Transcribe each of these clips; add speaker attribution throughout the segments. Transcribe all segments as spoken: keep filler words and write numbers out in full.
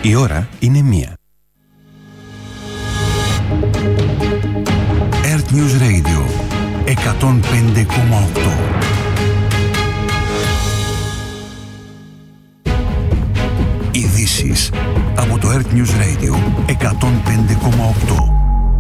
Speaker 1: Η ώρα είναι μία. Earth News Radio εκατόν πέντε κόμμα οκτώ. Ειδήσεις από το Earth News Radio εκατόν πέντε κόμμα οκτώ.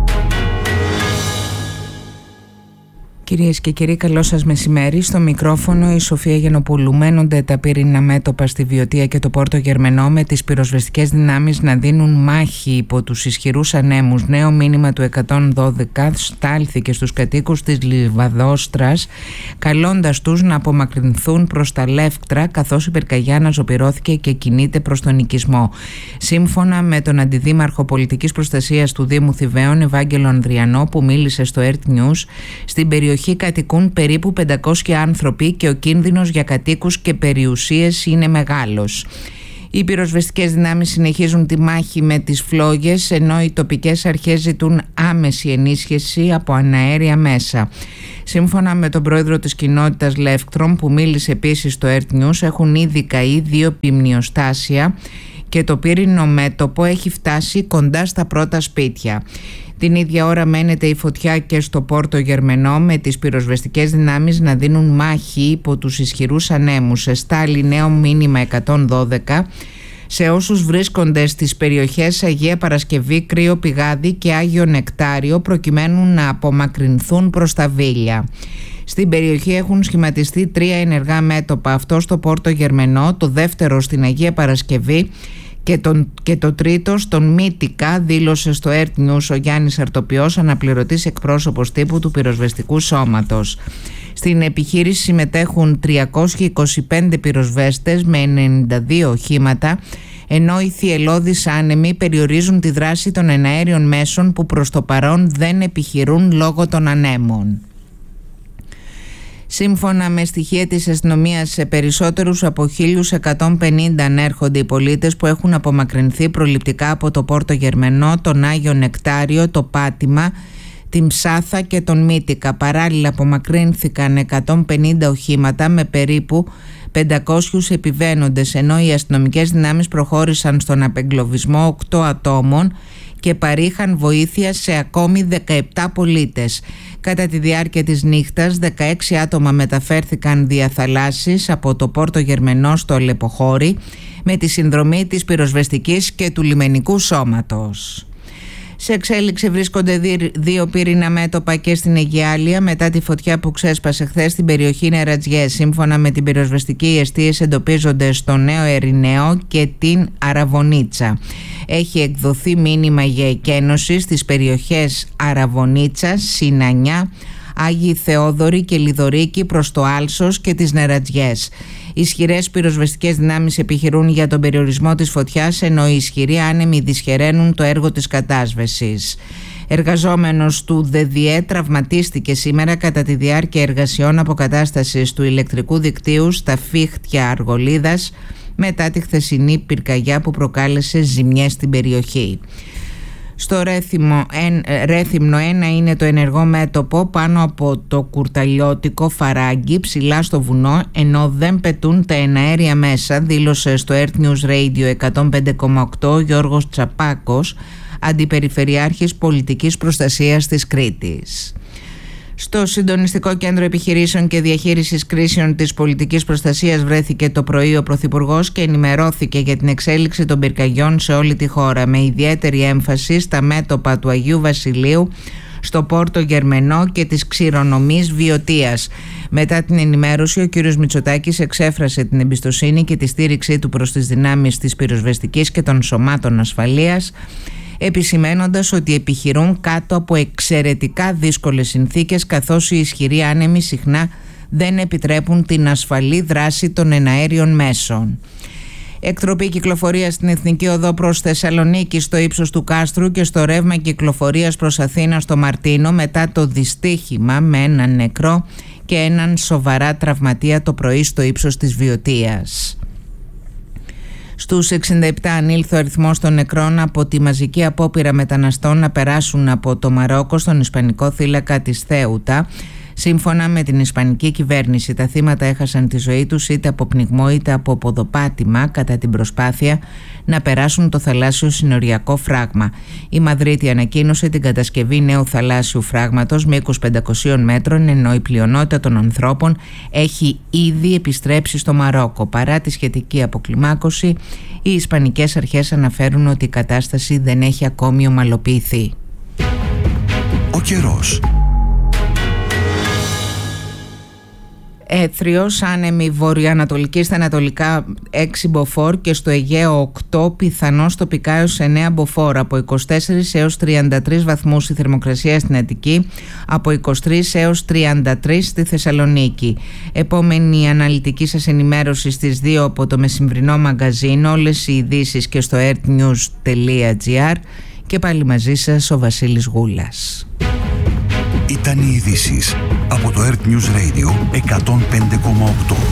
Speaker 2: Κυρίες και κύριοι, καλό σας μεσημέρι. Στο μικρόφωνο η Σοφία Γενοπούλου. Μένονται τα πυρηνά μέτωπα στη Βιωτία και το Πόρτο Γερμενό, με τις πυροσβεστικές δυνάμεις να δίνουν μάχη υπό τους ισχυρούς ανέμους. Νέο μήνυμα του εκατόν δώδεκα στάλθηκε στους κατοίκους της Λιβαδόστρας, καλώντας τους να απομακρυνθούν προς τα Λεύκτρα, καθώς η πυρκαγιά αναζωπυρώθηκε και κινείται προς τον οικισμό. Σύμφωνα με τον Αντιδήμαρχο Πολιτικής Προστασίας του Δήμου Θηβαίων, Ευάγγελο Ανδριανό, που μίλησε στο Earth News, στην περιοχή κατοικούν περίπου πεντακόσιοι άνθρωποι και ο κίνδυνος για κατοίκους και περιουσίες είναι μεγάλος. Οι πυροσβεστικές δυνάμεις συνεχίζουν τη μάχη με τις φλόγες, ενώ οι τοπικές αρχές ζητούν άμεση ενίσχυση από αναέρια μέσα. Σύμφωνα με τον πρόεδρο της κοινότητας Λεύκτρων, που μίλησε επίσης στο Earth News, έχουν ήδη καεί δύο πυμνιοστάσια και το πύρινο μέτωπο έχει φτάσει κοντά στα πρώτα σπίτια. Την ίδια ώρα μένεται η φωτιά και στο Πόρτο Γερμενό, με τις πυροσβεστικές δυνάμεις να δίνουν μάχη υπό τους ισχυρούς ανέμους. Εστάλει νέο μήνυμα εκατόν δώδεκα σε όσους βρίσκονται στις περιοχές Αγία Παρασκευή, Κρύο Πηγάδι και Άγιο Νεκτάριο, προκειμένου να απομακρυνθούν προς τα Βίλια. Στην περιοχή έχουν σχηματιστεί τρία ενεργά μέτωπα, αυτό στο Πόρτο Γερμενό, το δεύτερο στην Αγία Παρασκευή και, τον, και το τρίτο στον Μύτικα, δήλωσε στο Earth News ο Γιάννης Αρτοπιός, αναπληρωτής εκπρόσωπος τύπου του πυροσβεστικού σώματος. Στην επιχείρηση συμμετέχουν τριακόσιοι είκοσι πέντε πυροσβέστες με ενενήντα δύο οχήματα, ενώ οι θυελλώδεις άνεμοι περιορίζουν τη δράση των εναέριων μέσων που προς το παρόν δεν επιχειρούν λόγω των ανέμων. Σύμφωνα με στοιχεία της αστυνομίας, σε περισσότερους από χίλιους εκατόν πενήντα ανέρχονται οι πολίτες που έχουν απομακρυνθεί προληπτικά από το Πόρτο Γερμενό, τον Άγιο Νεκτάριο, το Πάτημα, την Ψάθα και τον Μύτικα. Παράλληλα απομακρύνθηκαν εκατόν πενήντα οχήματα με περίπου πεντακόσιους επιβαίνοντες, ενώ οι αστυνομικές δυνάμεις προχώρησαν στον απεγκλωβισμό οκτώ ατόμων και παρήχαν βοήθεια σε ακόμη δεκαεπτά πολίτες. Κατά τη διάρκεια της νύχτας, δεκαέξι άτομα μεταφέρθηκαν δια θαλάσσης από το Πόρτο Γερμενό στο Αλεποχώρι, με τη συνδρομή της πυροσβεστικής και του λιμενικού σώματος. Σε εξέλιξη βρίσκονται δύο πύρινα μέτωπα και στην Αιγιάλια μετά τη φωτιά που ξέσπασε χθες στην περιοχή Νερατζιές. Σύμφωνα με την πυροσβεστική, οι εστίες εντοπίζονται στο Νέο Ερηναίο και την Αραβωνίτσα. Έχει εκδοθεί μήνυμα για εκένωση στις περιοχές Αραβωνίτσα, Συνανιά, Άγιοι Θεόδωροι και Λιδωρίκη προς το Άλσος και τις Νερατζιές. Ισχυρές πυροσβεστικές δυνάμεις επιχειρούν για τον περιορισμό της φωτιάς, ενώ οι ισχυροί άνεμοι δυσχεραίνουν το έργο της κατάσβεσης. Εργαζόμενος του ΔΕΔΙΕ τραυματίστηκε σήμερα κατά τη διάρκεια εργασιών αποκατάστασης του ηλεκτρικού δικτύου στα Φίχτια Αργολίδας, μετά τη χθεσινή πυρκαγιά που προκάλεσε ζημιές στην περιοχή. Στο Ρέθυμνο, Ρέθυμνο ένα είναι το ενεργό μέτωπο πάνω από το κουρταλιώτικο Φαράγγι, ψηλά στο βουνό, ενώ δεν πετούν τα εναέρια μέσα, δήλωσε στο Earth News Radio εκατόν πέντε κόμμα οκτώ ο Γιώργος Τσαπάκος, Αντιπεριφερειάρχης Πολιτικής Προστασίας της Κρήτης. Στο Συντονιστικό Κέντρο Επιχειρήσεων και Διαχείρισης Κρίσεων της Πολιτικής Προστασίας βρέθηκε το πρωί ο Πρωθυπουργός και ενημερώθηκε για την εξέλιξη των πυρκαγιών σε όλη τη χώρα, με ιδιαίτερη έμφαση στα μέτωπα του Αγίου Βασιλείου, στο Πόρτο Γερμενό και της ξηρονομής Βιωτίας. Μετά την ενημέρωση, ο κ. Μητσοτάκης εξέφρασε την εμπιστοσύνη και τη στήριξή του προς τις δυνάμεις της πυροσβεστικής και των σωμάτων ασφαλείας, επισημένοντας ότι επιχειρούν κάτω από εξαιρετικά δύσκολες συνθήκες, καθώς οι ισχυροί άνεμοι συχνά δεν επιτρέπουν την ασφαλή δράση των εναέριων μέσων. Εκτροπή κυκλοφορία στην Εθνική Οδό προς Θεσσαλονίκη στο ύψος του Κάστρου και στο ρεύμα κυκλοφορίας προς Αθήνα στο Μαρτίνο, μετά το δυστύχημα με έναν νεκρό και έναν σοβαρά τραυματία το πρωί στο ύψος της Βιωτίας. Στους εξήντα επτά ανήλθε ο αριθμός των νεκρών από τη μαζική απόπειρα μεταναστών να περάσουν από το Μαρόκο στον Ισπανικό θύλακα της Θέουτα, Σύμφωνα με την ισπανική κυβέρνηση, τα θύματα έχασαν τη ζωή τους είτε από πνιγμό είτε από ποδοπάτημα κατά την προσπάθεια να περάσουν το θαλάσσιο συνοριακό φράγμα. Η Μαδρίτη ανακοίνωσε την κατασκευή νέου θαλάσσιου φράγματος μήκους πεντακοσίων μέτρων, ενώ η πλειονότητα των ανθρώπων έχει ήδη επιστρέψει στο Μαρόκο. Παρά τη σχετική αποκλιμάκωση, οι ισπανικές αρχές αναφέρουν ότι η κατάσταση δεν έχει ακόμη ομαλοποιηθεί.
Speaker 1: Ο καιρός.
Speaker 2: Έθριος, άνεμη βορειοανατολική στα ανατολικά έξι μποφόρ και στο Αιγαίο οκτώ, πιθανώς τοπικά έως εννέα μποφόρ. Από είκοσι τέσσερις έως τριάντα τρεις βαθμούς η θερμοκρασία στην Αττική, από είκοσι τρεις έως τριάντα τρεις στη Θεσσαλονίκη. Επόμενη αναλυτική σας ενημέρωση στις δύο από το μεσημβρινό μαγκαζίνο, όλες οι ειδήσεις και στο earthnews τελεία gr, και πάλι μαζί σας ο Βασίλης Γούλας.
Speaker 1: Ήταν οι ειδήσεις από το Earth News Radio εκατόν πέντε κόμμα οκτώ.